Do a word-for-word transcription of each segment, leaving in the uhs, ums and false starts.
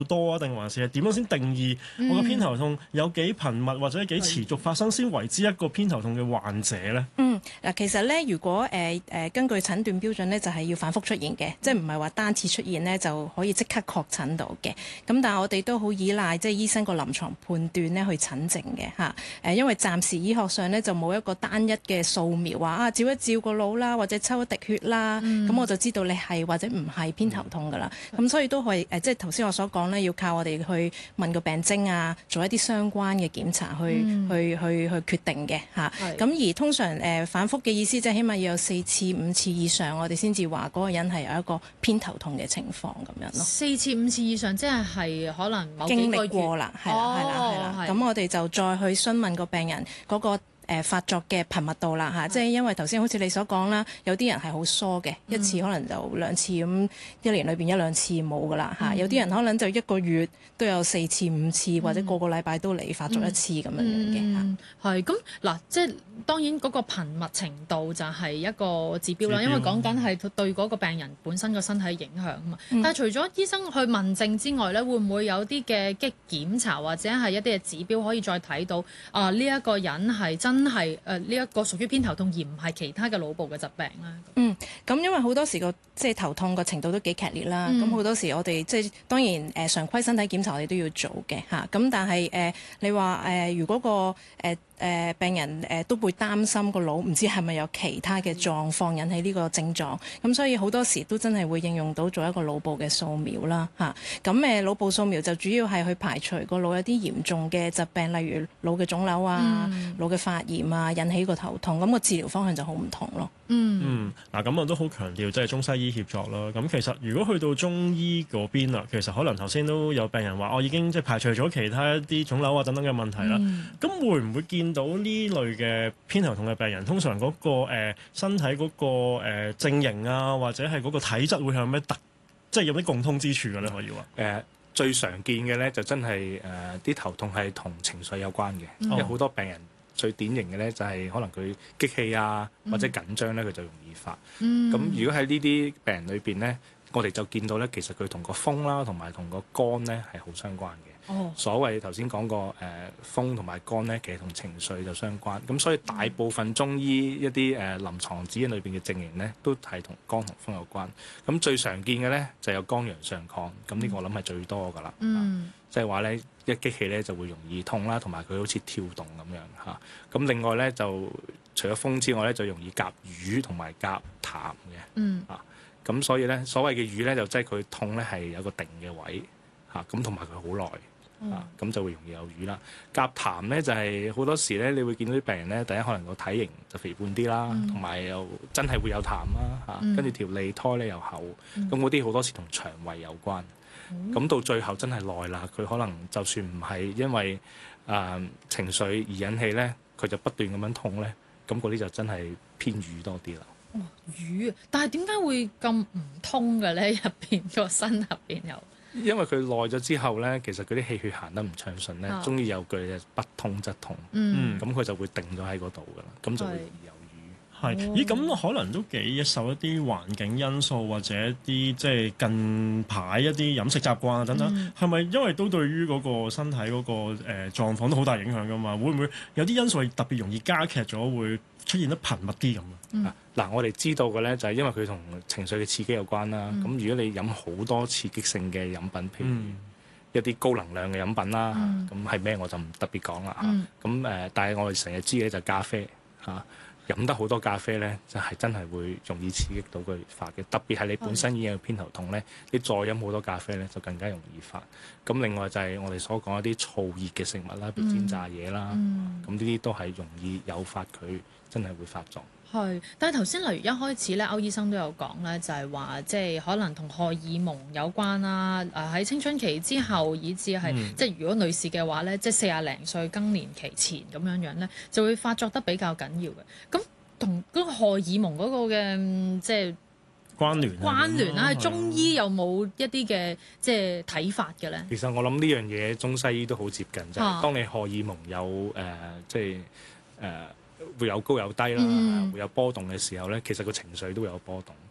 多啊，定還是係點樣先定義我個偏頭痛有幾頻密或者幾持續發生先為之一個偏頭痛嘅患者咧？ 嗯，嗱，其實咧，如果誒誒、呃、根據診斷標準咧，就係、是、要反覆出現嘅，即係唔係話單次出現咧就可以即刻確診到嘅。咁但係我哋都好依賴即係醫生個臨床判斷咧去診症嘅嚇。誒，因為暫時醫學上咧就冇一個單一嘅掃描話啊，照一照個腦啦，或者抽一滴血啦，咁、嗯、我就知道你係或者唔係偏頭痛㗎啦。咁、嗯、所以都係誒，即係頭先我所講咧，要靠我哋去問個病徵啊，做一啲相關嘅檢查去、嗯、去去去決定嘅嚇。咁而通常誒、呃、反覆嘅意思即係起碼要有四次五次以上，我哋先至話嗰個人係有一個偏頭痛嘅情況咁樣咯。 四次五次以上，即係係可能某幾個月經歷過啦，係啦係啦係啦。咁、哦、我哋就再去詢問個病人嗰、嗰個。誒、呃、發作嘅頻密度啦嚇，即係因為頭先好似你所講啦，有啲人係好疏嘅、嗯，一次可能就兩次咁，一年裏邊一兩次冇噶啦嚇，有啲人可能就一個月都有四次五次，嗯、或者個個禮拜都嚟發作一次咁、嗯、樣嘅嚇。係咁嗱，即係當然嗰個頻密程度就係一個指標啦，標因為講緊係對嗰個病人本身個身體影響啊嘛。嗯、但係除咗醫生去問症之外咧，會唔會有啲嘅嘅檢查或者係一啲嘅指標可以再睇到啊？呢、這、一個人係真係誒呢一個屬於偏頭痛，而唔係其他嘅腦部嘅疾病咧。 嗯，咁因為好多時個即係頭痛個程度都幾劇烈啦。咁、嗯、好多時我哋即係當然誒、呃、常規身體檢查我哋都要做嘅嚇。咁、啊、但係誒、呃、你話誒、呃、如果個誒誒、呃、病人誒、呃、都會擔心個腦唔知係咪有其他嘅狀況引起呢個症狀，咁、嗯、所以好多時都真係會應用到做一個腦部嘅掃描啦嚇。咁誒腦部掃描就主要係去排除個腦有啲嚴重嘅疾病，例如腦嘅腫瘤啊、嗯、腦嘅發炎啊，引起個頭痛，咁、個治療方向就好唔同咯。 嗯嗯，嗱咁我都好強調即係中西醫協作啦。咁其實如果去到中醫嗰邊啦，其實可能頭先都有病人話，我已經即係排除咗其他一啲腫瘤啊等等嘅問題啦。咁、嗯、會唔會見到呢類嘅偏頭痛嘅病人，通常嗰、嗰個、呃、身體嗰、嗰個誒症型啊，或者係嗰個體質會有咩特，即係有啲共通之處嘅咧？可以話誒、 呃、最常見嘅咧，就真係誒啲頭痛係同情緒有關嘅，嗯、因為好多病人。最典型嘅咧就係可能佢激氣啊或者緊張咧佢就容易發。咁、嗯、如果喺呢啲病人裏邊咧，我哋就見到咧，其實佢同個風啦同埋同個肝咧係好相關嘅。哦、所謂頭先講過誒風同埋肝咧，其實同情緒就相關。咁所以大部分中醫一啲誒、呃、臨床指引裏邊嘅症型咧，都係同肝同風有關。咁最常見嘅咧就有肝陽上亢。咁呢個我諗係最多㗎啦。嗯，即係話咧。一激氣咧就會容易痛啦，同埋佢好似跳動咁樣嚇。咁、啊、另外咧就除咗風之外咧，就容易夾瘀同埋夾痰嘅。嗯。啊，咁所以咧所謂嘅瘀咧就即係佢痛咧係有個定嘅位嚇，咁同埋佢好耐啊，咁、嗯、就會容易有瘀啦。夾痰咧就係、是、好多時咧，你會見到啲病人咧，第一可能個體型就肥胖啲啦，同埋、嗯、又真係會有痰啦嚇，跟住條脷苔咧又厚，咁嗰啲好多時同腸胃有關。咁、嗯、到最後真係耐啦，佢可能就算唔係因為誒、呃、情緒而引起咧，佢就不斷咁樣痛咧，咁嗰啲就真係偏瘀多啲啦。 哦，瘀，但係點解會咁唔通嘅咧？入邊個身入邊有？ 因為佢耐咗之後咧，其實佢啲氣血行得唔暢順咧，終於、哦、有句就不通則痛。嗯，咁佢就會定咗喺嗰度噶啦，咁就會有。 係，咦咁可能都幾受一啲環境因素或者一啲即係近排一啲飲食習慣啊等等，係咪、嗯、因為都對於嗰個身體嗰、嗰個誒、呃、狀況都好大影響㗎嘛？會唔會有啲因素係特別容易加劇咗，會出現得頻密啲咁啊？嗱、 嗯啊，我哋知道嘅咧就係因為佢同情緒嘅刺激有關啦。咁、嗯、如果你飲好多刺激性嘅飲品，譬如一啲高能量嘅飲品啦，咁係咩我就唔特別講啦嚇。咁誒、嗯呃，但係我哋成日知嘅就係咖啡嚇。啊飲得好多咖啡咧，就係、是、真係會容易刺激到佢發嘅。特別係你本身已經有偏頭痛咧，你再飲好多咖啡咧，就更加容易發。咁另外就係我哋所講一啲燥熱嘅食物啦，譬如煎炸嘢啦，咁呢啲都係容易誘發佢真係會發作。 係，但係頭先例如一開始咧，歐醫生都有講咧，就係話即係可能同荷爾蒙有關啦。誒、呃、喺青春期之後，以至係、嗯、即係如果女士嘅話咧，即係四廿零歲更年期前咁樣樣咧，就會發作得比較緊要嘅。咁同嗰個荷爾蒙嗰個嘅即係關聯關聯啦，係、 嗯、 中醫有冇一啲嘅即係睇法嘅咧？ 其實我諗呢樣嘢中西醫都好接近，就係、是、當你荷爾蒙有誒、呃、即係誒。呃會有高有低啦，嗯、會有波動嘅時候咧，其實個情緒都會有波動。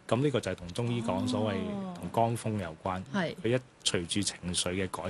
咁呢個就係同中醫講所謂同肝風有關。 係佢一隨住情緒嘅改